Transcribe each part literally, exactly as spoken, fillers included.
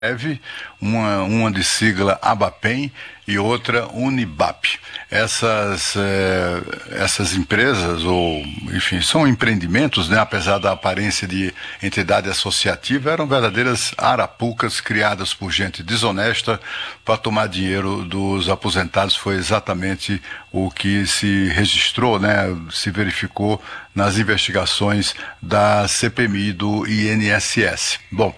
uma, uma de sigla ABAPEM e outra Unibap. Essas, eh, essas empresas, ou enfim, são empreendimentos, né, apesar da aparência de entidade associativa, eram verdadeiras arapucas criadas por gente desonesta para tomar dinheiro dos aposentados. Foi exatamente o que se registrou, né, se verificou nas investigações da C P M I e do I N S S. Bom,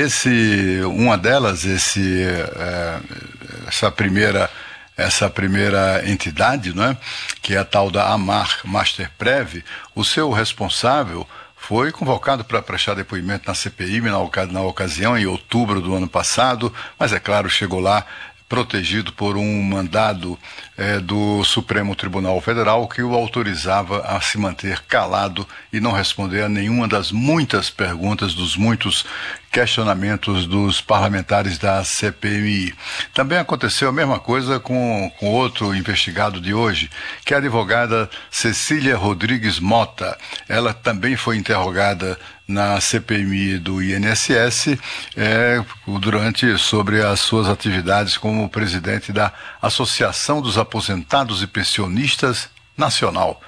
esse, uma delas, esse, é, essa primeira essa primeira entidade, não é, que é a tal da AMAR Masterprev, o seu responsável foi convocado para prestar depoimento na C P I na, na ocasião, em outubro do ano passado, mas é claro, chegou lá protegido por um mandado eh, do Supremo Tribunal Federal que o autorizava a se manter calado e não responder a nenhuma das muitas perguntas, dos muitos questionamentos dos parlamentares da C P M I. Também aconteceu a mesma coisa com, com outro investigado de hoje, que é a advogada Cecília Rodrigues Mota. Ela também foi interrogada na C P M I do I N S S é, durante sobre as suas atividades como presidente da Associação dos Aposentados e Pensionistas Nacional,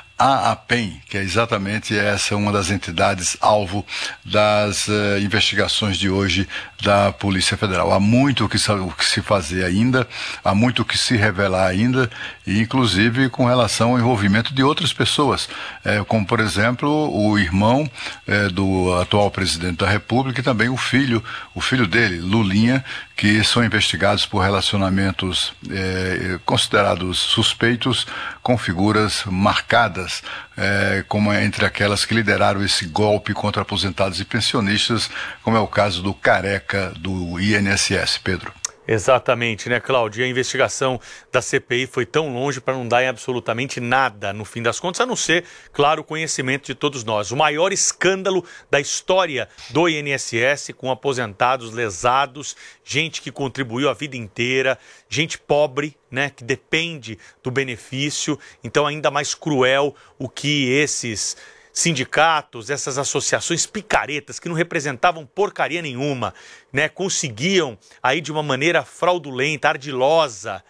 a APEM, que é exatamente essa uma das entidades alvo das uh, investigações de hoje da Polícia Federal. Há muito o que, o que se fazer ainda, há muito o que se revelar ainda, e inclusive com relação ao envolvimento de outras pessoas, eh, como por exemplo o irmão eh, do atual presidente da República e também o filho, o filho dele, Lulinha, que são investigados por relacionamentos eh, considerados suspeitos com figuras marcadas, É, como é entre aquelas que lideraram esse golpe contra aposentados e pensionistas, como é o caso do Careca do I N S S, Pedro. Exatamente, né, Cláudio? E a investigação da C P I foi tão longe para não dar em absolutamente nada, no fim das contas, a não ser, claro, o conhecimento de todos nós. O maior escândalo da história do I N S S, com aposentados lesados, gente que contribuiu a vida inteira, gente pobre, né, que depende do benefício. Então, ainda mais cruel o que esses sindicatos, essas associações picaretas que não representavam porcaria nenhuma, né, conseguiam aí de uma maneira fraudulenta, ardilosa,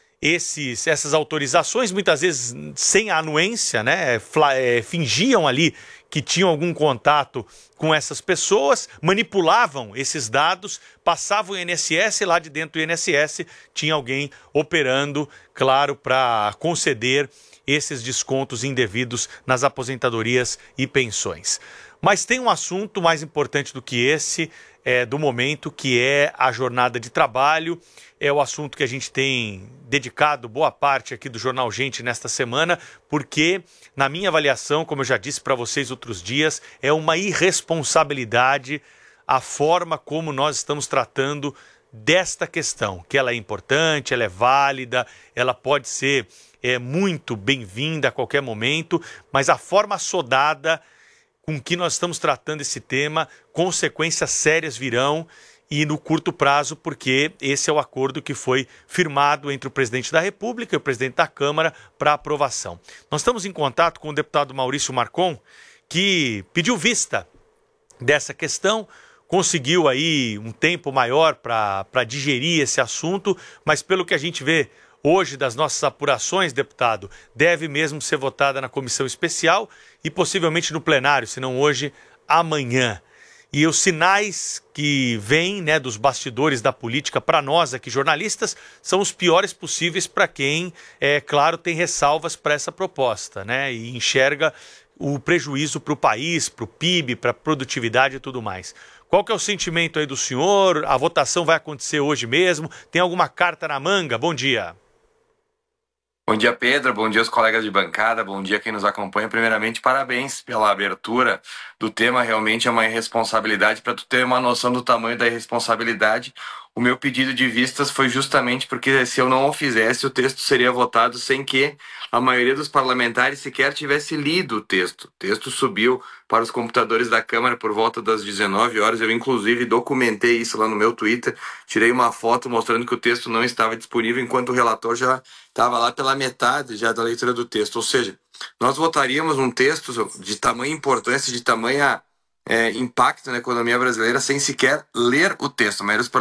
esses, essas autorizações, muitas vezes sem a anuência, né, fla, é, fingiam ali que tinham algum contato com essas pessoas, manipulavam esses dados, passavam o I N S S, e lá de dentro do I N S S tinha alguém operando, claro, para conceder esses descontos indevidos nas aposentadorias e pensões. Mas tem um assunto mais importante do que esse, é, do momento, que é a jornada de trabalho. É o assunto que a gente tem dedicado boa parte aqui do Jornal Gente nesta semana, porque, na minha avaliação, como eu já disse para vocês outros dias, é uma irresponsabilidade a forma como nós estamos tratando desta questão, que ela é importante, ela é válida, ela pode ser é, muito bem-vinda a qualquer momento, mas a forma assodada com que nós estamos tratando esse tema, consequências sérias virão, e no curto prazo, porque esse é o acordo que foi firmado entre o presidente da República e o presidente da Câmara para aprovação. Nós estamos em contato com o deputado Maurício Marcon, que pediu vista dessa questão, conseguiu aí um tempo maior para para digerir esse assunto, mas pelo que a gente vê hoje das nossas apurações, deputado, deve mesmo ser votada na comissão especial e possivelmente no plenário, se não hoje, amanhã. E os sinais que vêm, né, dos bastidores da política para nós aqui jornalistas são os piores possíveis para quem, é claro, tem ressalvas para essa proposta, né, e enxerga o prejuízo para o país, para o P I B, para a produtividade e tudo mais. Qual que é o sentimento aí do senhor? A votação vai acontecer hoje mesmo? Tem alguma carta na manga? Bom dia. Bom dia, Pedro. Bom dia aos colegas de bancada. Bom dia quem nos acompanha. Primeiramente, parabéns pela abertura do tema. Realmente é uma irresponsabilidade. Para tu ter uma noção do tamanho da irresponsabilidade, o meu pedido de vistas foi justamente porque se eu não o fizesse, o texto seria votado sem que a maioria dos parlamentares sequer tivesse lido o texto. O texto subiu para os computadores da Câmara por volta das dezenove horas. Eu, inclusive, documentei isso lá no meu Twitter. Tirei uma foto mostrando que o texto não estava disponível, enquanto o relator já estava lá pela metade já da leitura do texto. Ou seja, nós votaríamos um texto de tamanha importância, de tamanha é, impacto na economia brasileira sem sequer ler o texto. A maioria dos